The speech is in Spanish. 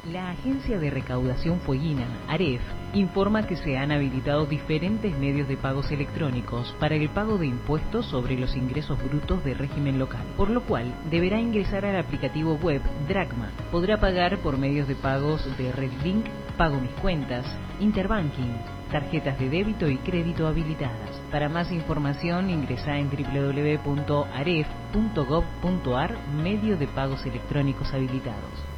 La Agencia de Recaudación Fueguina, AREF, informa que se han habilitado diferentes medios de pagos electrónicos para el pago de impuestos sobre los ingresos brutos de régimen local, por lo cual deberá ingresar al aplicativo web Dracma. Podrá pagar por medios de pagos de RedLink, Pago Mis Cuentas, Interbanking, tarjetas de débito y crédito habilitadas. Para más información ingresa en www.aref.gov.ar, medio de pagos electrónicos habilitados.